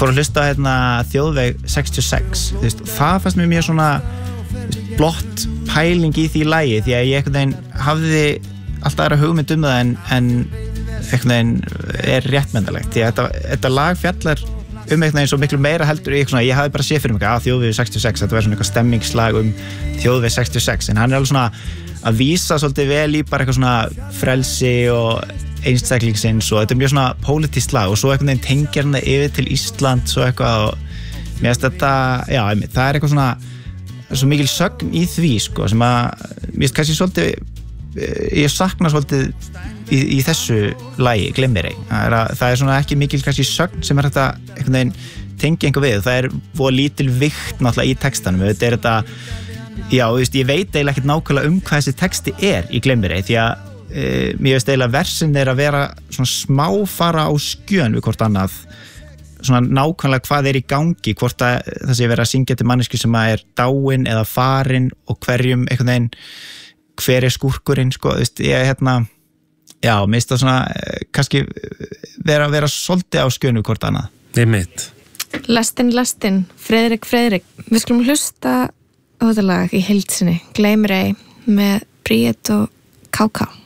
fór að hlusta hérna Þjóðveg 66, þú veist, það fannst mér mjög svona blott pæling í því lagi, því að ég einhvern veginn hafði alltaf aðra hugmynd það en einhvern veginn réttmyndalegt, því að þetta lag fjallar einhvern veginn svo miklu meira heldur ég hafði bara séð fyrir mig að Þjóðveg 66, þetta var svona eitthvað stemmingslag Þjóðveg 66, en hann alveg svona að vísa svolítið vel í bara eitthvað svona frelsi og einstaklingsins og þetta mjög svona pólitískt lag og svo einhvern veginn tengir hann yfir til Ísland svo eitthvað og mér finnst þetta, já, það eitthvað svona svo mikil sögn í því, sko, sem að mér finnst kannski svolítið ég sakna svolítið í þessu lagi, Gleymir ei. Það svona ekki mikil kannski sögn sem þetta einhvern veginn tengja einhver við. Það voða lítil vikt náttúrulega í textanum. Þetta þetta, já, veist, ég veit eiginlega ekkert nákvæmlega hvað þessi texti í Gleymir ei, því að mér veist eiginlega versin að vera svona smá fara á skjön við hvort annað, svona nákvæmlega hvað í gangi, hvort að það sé verið að syngja til mannesku sem að dáin eða farin og hverjum einhvern veginn hver skúrkurinn, sko, þú veist, já, mér finnst það svona kannski vera svolítið á skjönu hvort annað. Einmitt. Lestin, Friðrik. Við skulum hlusta á þetta lag í heild sinni, Gleymir ei með Bríet og KK.